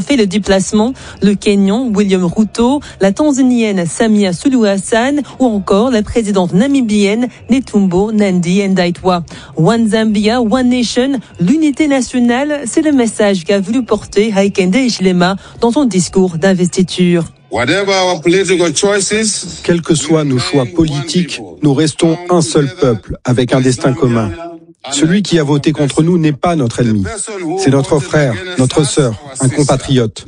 fait le déplacement. Le Kenyan William Ruto, la Tanzanienne Samia Suluhu Hassan ou encore la présidente namibienne Netumbo Nandi-Ndaitwah. One Zambia, One Nation, l'unité nationale, c'est le message qu'a voulu porter Hakainde Hichilema dans son discours d'investiture. Quels que soient nos choix politiques, nous restons un seul peuple avec un destin commun. Celui qui a voté contre nous n'est pas notre ennemi. C'est notre frère, notre sœur, un compatriote.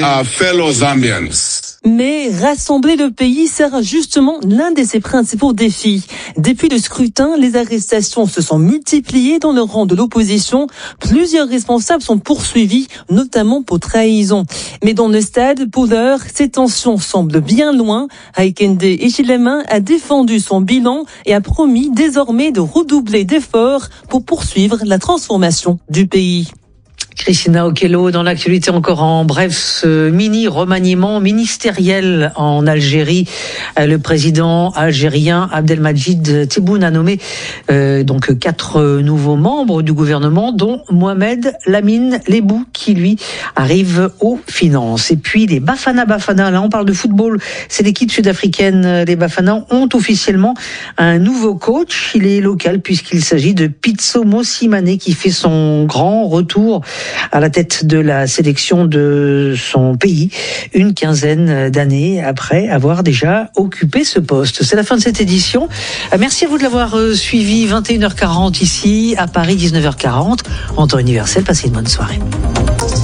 Mais rassembler le pays sera justement l'un de ses principaux défis. Depuis le scrutin, les arrestations se sont multipliées dans le rang de l'opposition. Plusieurs responsables sont poursuivis, notamment pour trahison. Mais dans le stade, pour l'heure, ces tensions semblent bien loin. Hakainde Hichilema a défendu son bilan et a promis désormais de redoubler d'efforts pour poursuivre la transformation du pays. Christina Okello, dans l'actualité encore en bref, ce mini remaniement ministériel en Algérie. Le président algérien Abdelmadjid Tebboune a nommé donc 4 nouveaux membres du gouvernement, dont Mohamed Lamine Lebou, qui lui arrive aux finances. Et puis les Bafana, là on parle de football, c'est l'équipe sud-africaine. Les Bafana ont officiellement un nouveau coach. Il est local puisqu'il s'agit de Pitso Mosimane qui fait son grand retour à la tête de la sélection de son pays, une quinzaine d'années après avoir déjà occupé ce poste. C'est la fin de cette édition. Merci à vous de l'avoir suivi. 21h40 ici, à Paris, 19h40, en temps universel. Passez une bonne soirée.